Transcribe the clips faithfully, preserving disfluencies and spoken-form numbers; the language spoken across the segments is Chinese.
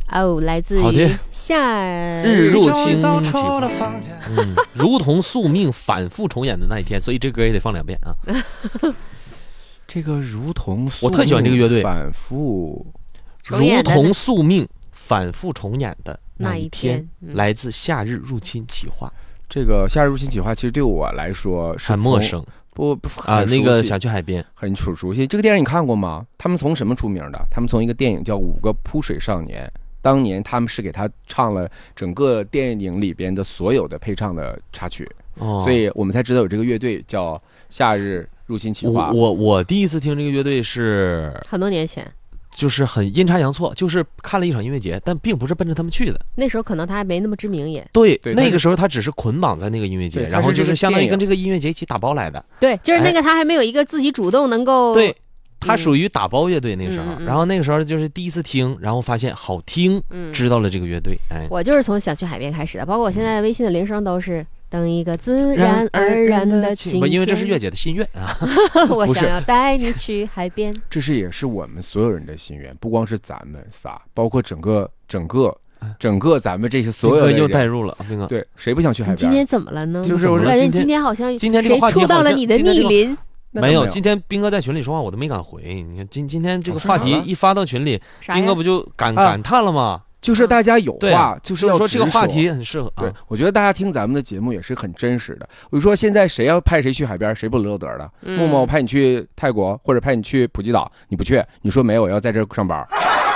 哦，来自于夏日入侵企划，嗯，如同宿命反复重演的那一天，所以这歌也得放两遍啊。 这个如同宿命我特喜欢这个乐队， 反复如同宿命反复重演的那一天， 那一天嗯、 来自夏日入侵企划。 这个夏日入侵企划其实对我来说是很陌生， 不不啊，那个想去海边， 很熟悉。这个电影你看过吗？他们从什么出名的？他们从一个电影叫《五个扑水少年》，当年他们是给他唱了整个电影里边的所有的配唱的插曲，哦、所以我们才知道有这个乐队叫夏日入侵企划。 我我我第一次听这个乐队是很多年前。 就是很阴差阳错，就是看了一场音乐节，但并不是奔着他们去的。 那时候可能他还没那么知名也。 对，对那个时候他只是捆绑在那个音乐节，然后就是相当于跟这个音乐节一起打包来的。 对，就是那个他还没有一个自己主动能够。 对，他属于打包乐队那个时候、 嗯， 然后那个时候就是第一次听，然后发现好听， 嗯、 知道了这个乐队。哎， 我就是从想去海边开始的，包括我现在微信的铃声都是。等一个自然而然的晴天， 因为这是月姐的心愿啊！ 我想要带你去海边， 这是也是我们所有人的心愿，不光是咱们仨，包括整个整个整个咱们这些所有人又带入了，斌哥， 对，谁不想去海边？ 今天怎么了呢？ 就是我感觉今天好像今天这个话题谁触到了你的逆鳞。 没有，今天斌哥在群里说话，我都没敢回。你看今今天这个话题一发到群里，斌哥不就感感叹了吗？ 就是大家有话， 啊、 就是要说这个话题很适合。 对，我觉得大家听咱们的节目也是很真实的。我就说现在谁要派谁去海边，谁不乐得的？默默，我派你去泰国，或者派你去普吉岛，你不去，你说没有，我要在这上班。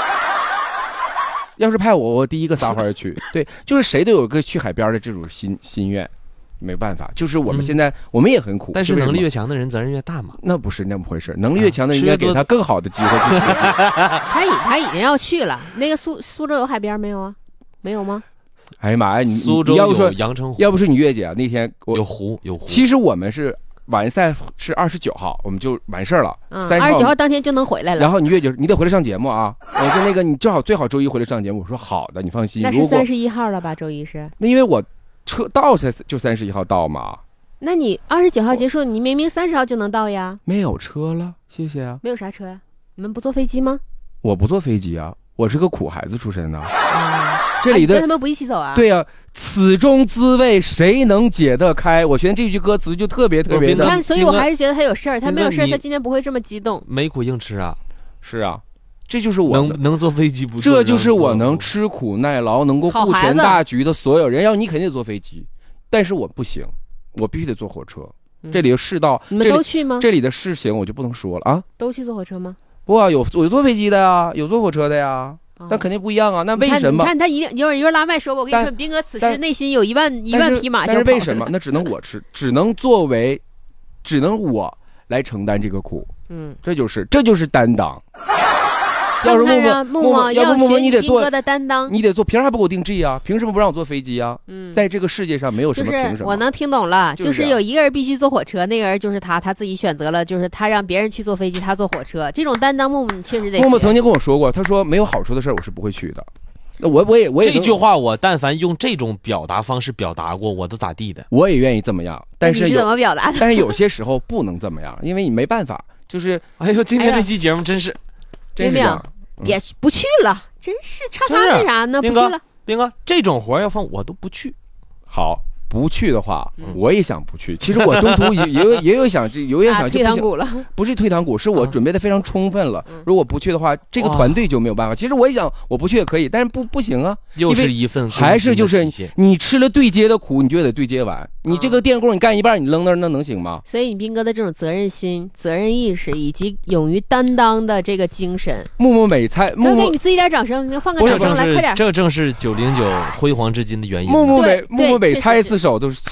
要是派我，我第一个撒欢而去。对，就是谁都有个去海边的这种心心愿。没办法，就是我们现在、嗯、我们也很苦， 但是能力越强的人责任越大嘛。 那不是那么回事，能力越强的人应该给他更好的机会去。 他已他已经要去了，那个苏苏州有海边没有啊？没有吗？ 哎呀妈呀，你苏州有阳澄湖， 要不是你月姐、啊、那天我有湖有湖。 其实我们是完赛是二十九号，我们就完事儿了。 嗯，二十九号当天就能回来了。 然后你月姐，你得回来上节目啊！我说那个你最好最好周一回来上节目。我说好的，你放心。 那是三十一号了吧？周一是？ 那因为我车到才就三十一号到嘛。 那你二十九号结束，你明明三十号就能到呀。 没有车了，谢谢啊。 没有啥车呀？你们不坐飞机吗？ 我不坐飞机啊，我是个苦孩子出身的。 啊、 这里的、 啊、他们不一起走啊？ 对呀、啊，此中滋味谁能解得开？我觉得这句歌词就特别特别的。 你看，所以我还是觉得他有事儿，他没有事儿，他今天不会这么激动。 没苦硬吃啊。 是啊。这就是我能能坐飞机不？ 这就是我能吃苦耐劳、能够顾全大局的所有人。要你肯定得坐飞机，但是我不行，我必须得坐火车。嗯、这里的世道， 你们都去吗？ 这里的事情我就不能说了啊。 都去坐火车吗？ 不啊，有有坐飞机的呀，有坐火车的呀，哦、但肯定不一样啊。那为什么？ 你看他一定一会儿一会儿拉麦说吧，我跟你说，斌哥此时内心有一万一万匹马。 但是为什么？那只能我吃，只能作为，只能我来承担这个苦。 嗯， 这就是这就是担当。要是默默默默要不默默你得做的担当， 你得做，凭啥不给我定制啊？凭什么不让我坐飞机啊？嗯，在这个世界上没有什么凭什么。 就是我能听懂了，就是、就是有一个人必须坐火车，那个人就是他，他自己选择了，就是他让别人去坐飞机，他坐火车，这种担当默默确实得。 默默曾经跟我说过，他说没有好处的事我是不会去的。那我我也我也这句话我但凡用这种表达方式表达过，我都咋地的。 我也愿意这么样，但是你是怎么表达的？ 但是有些时候不能这么样，因为你没办法。就是哎呦，今天这期节目真是，哎、 真是这样。 也不去了，真是差他那啥呢？不去了， 斌哥，这种活要放我都不去。 好，不去的话，嗯、我也想不去。其实我中途也也有也有想，有点想、啊、 退堂鼓了。 不是退堂鼓，是我准备的非常充分了。嗯、如果不去的话，这个团队就没有办法。其实我也想，我不去也可以，但是不不行啊。 又是一份还是就是你吃了对接的苦，你就得对接完。你这个电工你干一半，你扔那儿那能行吗？ 所以你斌哥的这种责任心、责任意识以及勇于担当的这个精神， 木木美菜，木木给你自己点掌声，你放个掌声来，快点！ 这正是九零九辉煌至今的原因。 木木美木木美菜四手都是，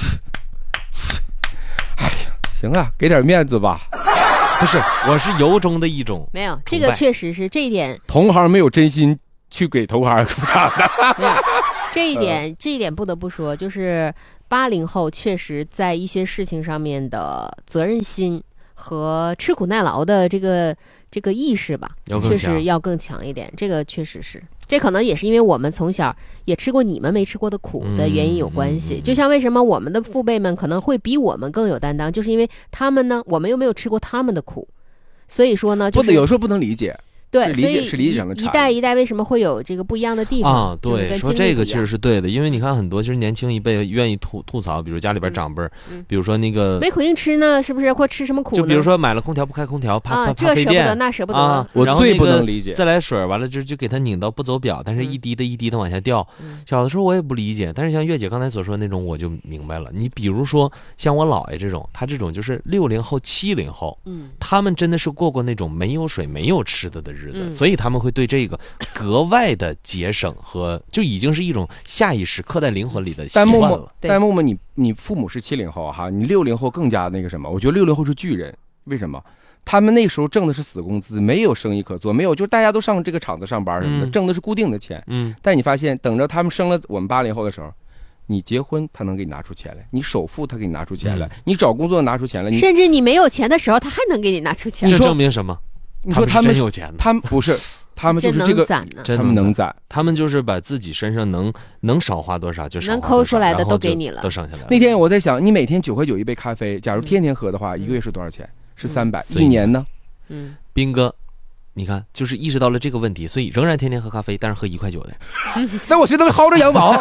哎呀，行啊，给点面子吧。 不是，我是由衷的一种没有，这个确实是这一点， 同行没有真心去给同行鼓掌的。 这一点，这一点不得不说，就是八零后确实在一些事情上面的责任心和吃苦耐劳的这个这个意识吧，确实要更强一点。这个确实是，这可能也是因为我们从小也吃过你们没吃过的苦的原因有关系。嗯、就像为什么我们的父辈们可能会比我们更有担当，就是因为他们呢，我们又没有吃过他们的苦，所以说呢，就是不有时候不能理解。 对， 是理解是理解上的差异。 一代一代为什么会有这个不一样的地方啊？对，说这个其实是对的，因为你看很多其实年轻一辈愿意吐吐槽，比如家里边长辈，嗯，比如说那个没口硬吃呢，是不是？或吃什么苦呢？ 就比如说买了空调不开空调，怕怕怕费电， 这舍不得那舍不得。 啊， 我最不能理解。 自来水完了就就给它拧到不走表，但是一滴的一滴的往下掉。 嗯、 小的时候我也不理解，但是像月姐刚才所说的那种，我就明白了。你比如说像我姥爷这种，他这种就是六零后、七零后，嗯，他们真的是过过那种没有水、没有吃的的日子，嗯、所以他们会对这个格外的节省和就已经是一种下意识刻在灵魂里的习惯了。 但默默，你你父母是七零后哈，你六零后更加那个什么？我觉得六零后是巨人，为什么？他们那时候挣的是死工资，没有生意可做，没有，就是大家都上这个厂子上班什么的，嗯、挣的是固定的钱。嗯，但你发现，等着他们生了我们八零后的时候，你结婚他能给你拿出钱来，你首付他给你拿出钱来，嗯、你找工作拿出钱来， 甚至你没有钱的时候，他还能给你拿出钱。 这证明什么？ 你说他们真有钱， 他们不是，他们就是这个，他们能攒， 他们就是把自己身上能能少花多少就少花多少， 能抠出来的都给你了， 都省下来了。 那天我在想，你每天九块九一杯咖啡，假如天天喝的话，嗯、一个月是多少钱？是三百、嗯，一年呢？ 嗯， 斌哥，你看，就是意识到了这个问题，所以仍然天天喝咖啡，但是喝一块九的。 那我觉得薅着羊毛。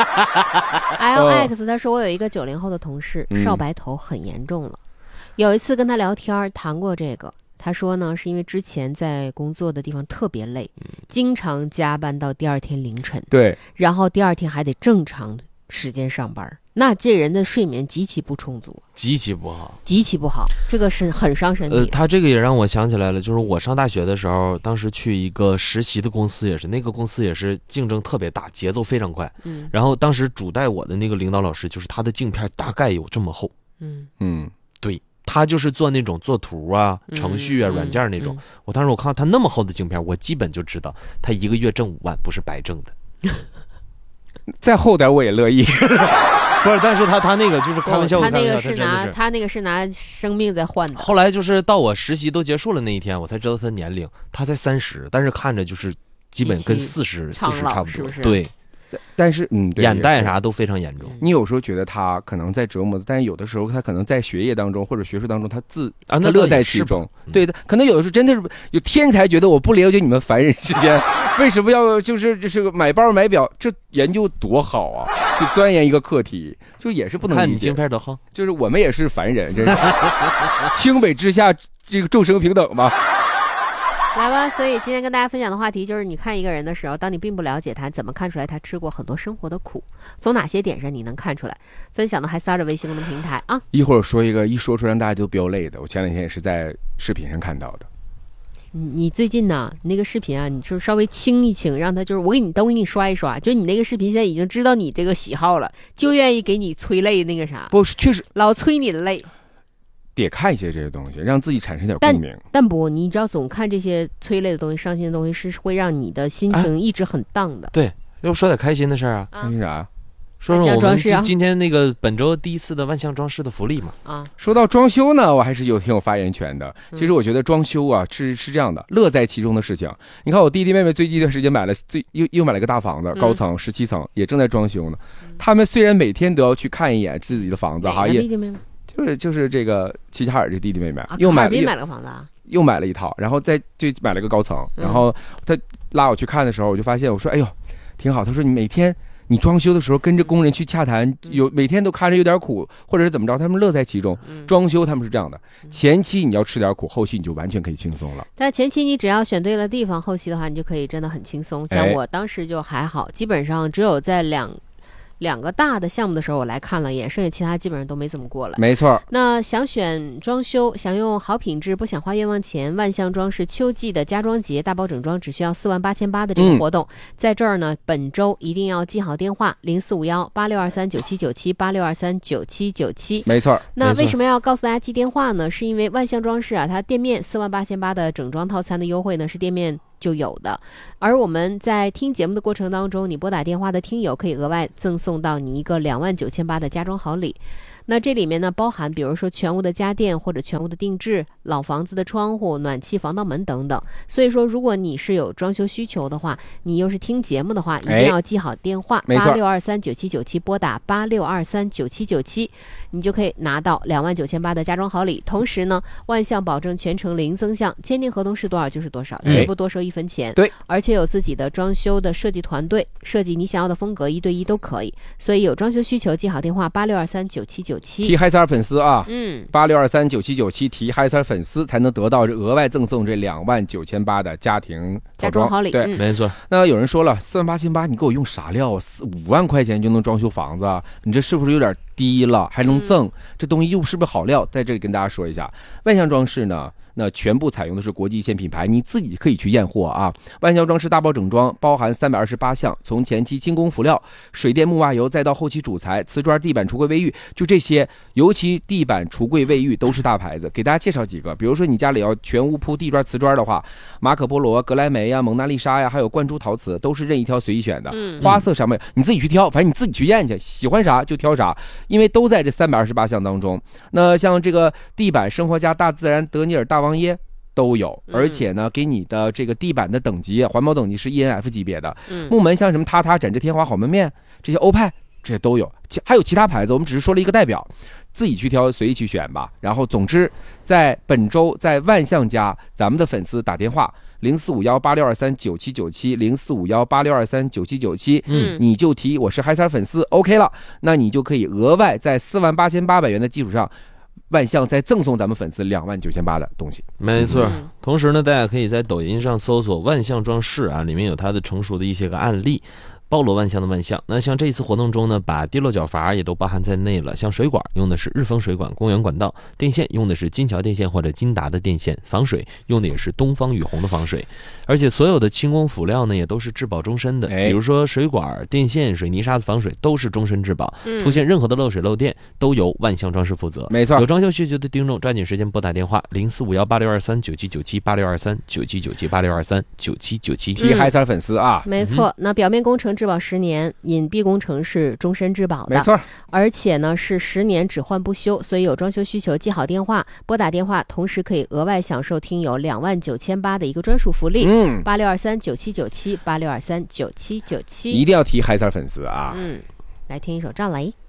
L X 他说我有一个九零后的同事， 嗯、 少白头很严重了。有一次跟他聊天谈过这个，他说呢，是因为之前在工作的地方特别累，嗯、经常加班到第二天凌晨， 对， 然后第二天还得正常时间上班。那这人的睡眠极其不充足， 极其不好， 极其不好，这个是很伤身体。 呃，他这个也让我想起来了，就是我上大学的时候，当时去一个实习的公司，也是那个公司也是竞争特别大，节奏非常快。嗯，然后当时主带我的那个领导老师，就是他的镜片大概有这么厚。 嗯嗯， 对，他就是做那种做图啊、程序啊、 嗯、 软件那种。 嗯、 我当时我看到他那么厚的镜片，我基本就知道他一个月挣五万不是白挣的。 再厚点我也乐意。 不是，但是他他那个就是开玩笑， 他那个是拿他那个是拿生命在换的。 后来就是到我实习都结束了那一天，我才知道他年龄，他才三十，但是看着就是基本跟四十四十差不多， 是不是？ 对。 但是嗯，对， 眼袋啥都非常严重。 你有时候觉得他可能在折磨，但是有的时候他可能在学业当中或者学术当中，他自啊， 他乐在其中。 嗯、 对的，可能有的时候真的是有天才觉得我不了解你们凡人之间为什么要就是就是买包买表，这研究多好啊！去钻研一个课题，就也是不能理解。 看你镜片多厚， 就是我们也是凡人，真是清北之下，这个众生平等嘛。 来吧，所以今天跟大家分享的话题就是，你看一个人的时候，当你并不了解他，怎么看出来他吃过很多生活的苦？从哪些点上你能看出来？分享的还撒着微信公众平台啊！ 一会儿说一个，一说出让大家都飙泪的，我前两天也是在视频上看到的。 你最近呢？你那个视频啊，你就稍微清一清，让他就是我给你都给你刷一刷，就你那个视频现在已经知道你这个喜好了，就愿意给你催泪那个啥。 不是，确实老催你的泪。 得看一些这些东西，让自己产生点共鸣。 但不，你只要总看这些催泪的东西、伤心的东西，是会让你的心情一直很荡的。 啊、对，要不说点开心的事儿啊？ 开心啥？ 说说我们今今天那个本周第一次的万象装饰的福利嘛。 啊， 说到装修呢，我还是有挺有发言权的。其实我觉得装修啊，是是这样的，乐在其中的事情。你看我弟弟妹妹最近一段时间买了最又又买了个大房子，高层十七层，也正在装修呢。他们虽然每天都要去看一眼自己的房子哈，也弟弟妹妹。 就是就是这个齐齐哈尔这弟弟妹妹、 啊、 又买了又买了个房子啊， 又买了一套，然后再就买了个高层，然后他拉我去看的时候，我就发现我说哎呦挺好，他说你每天你装修的时候跟着工人去洽谈，有每天都看着有点苦，或者是怎么着，他们乐在其中。装修他们是这样的，前期你要吃点苦，后期你就完全可以轻松了。 但前期你只要选对了地方，后期的话你就可以真的很轻松。像我当时就还好，基本上只有在两。两个大的项目的时候我来看了一眼，剩下其他基本上都没怎么过来。 没错。 那想选装修，想用好品质，不想花冤枉钱，万象装饰秋季的家装节大包整装只需要四万八千八的这个活动、嗯、在这儿呢，本周一定要记好电话零四五幺八六二三九七九七八六二三九七九七。 没错。 那为什么要告诉大家记电话呢？是因为万象装饰啊，它店面四万八千八的整装套餐的优惠呢是店面就有的，而我们在听节目的过程当中，你拨打电话的听友可以额外赠送到你一个两万九千八的家装好礼。 那这里面呢，包含比如说全屋的家电或者全屋的定制、老房子的窗户、暖气、防盗门等等。所以说，如果你是有装修需求的话，你又是听节目的话，一定要记好电话八六二三九七九七，拨打八六二三九七九七，你就可以拿到两万九千八的家装好礼。同时呢，万象保证全程零增项，签订合同是多少就是多少，绝不多收一分钱。 对， 而且有自己的装修的设计团队，设计你想要的风格，一对一都可以。所以有装修需求，记好电话八六二三九七九七。 提嗨三儿粉丝啊， 嗯， 八六二三九七九七，提嗨三儿粉丝才能得到额外赠送这两万九千八的家庭家装好礼。 对， 嗯、 没错。 那有人说了，四万八千八，你给我用啥料？四五万块钱就能装修房子，你这是不是有点低了？还能赠、嗯、这东西又是不是好料？在这里跟大家说一下，万象装饰呢，那全部采用的是国际线品牌，你自己可以去验货啊。万象装饰大包整装，包含三百二十八项，从前期精工辅料、水电木瓦油，再到后期主材、瓷砖、地板、橱柜、卫浴，就这些，尤其地板、橱柜、卫浴都是大牌子。给大家介绍几个，比如说你家里要全屋铺地砖、瓷砖的话，马可波罗、格莱美呀、蒙娜丽莎呀，还有灌珠陶瓷，都是任意挑随意选的。 嗯、 花色上面你自己去挑，反正你自己去验去，喜欢啥就挑啥，因为都在这三百二十八项当中。那像这个地板、生活家、大自然、德尼尔、大王耶都有，而且呢，给你的这个地板的等级，环保等级是 E N F 级别的。 嗯、 木门像什么塌塌、枕着天华、好门面，这些欧派这些都有，还有其他牌子，我们只是说了一个代表，自己去挑，随意去选吧。然后，总之，在本周在万象家，咱们的粉丝打电话零四五幺八六二三九七九七零四五幺八六二三九七九七，嗯，你就提我是嗨三粉丝 ，OK 了，那你就可以额外在四万八千八百元的基础上。万象再赠送咱们粉丝两万九千八的东西， 没错、嗯。同时呢，大家可以在抖音上搜索“万象装饰”啊，里面有它的成熟的一些个案例。包罗万象的万象，那像这一次活动中呢，把滴漏角阀也都包含在内了。像水管用的是日丰水管公园管道，电线用的是金桥电线或者金达的电线，防水用的也是东方雨虹的防水。而且所有的轻工辅料呢，也都是质保终身的。比如说水管、电线、水泥沙子防水都是终身质保，嗯、出现任何的漏水漏电都由万象装饰负责。 没错， 有装修需求的听众抓紧时间拨打电话零四五幺八六二三九七九七八六二三九七九七八六二三九七九七。 提嗨三粉丝啊， 没错。那表面工程质保十年，隐蔽工程是终身质保的， 没错。 而且呢是十年只换不修，所以有装修需求记好电话，拨打电话，同时可以额外享受听友两万九千八的一个专属福利。嗯，八六二三九七九七八六二三九七九七， 一定要提嗨三粉丝啊。 嗯，来听一首赵雷。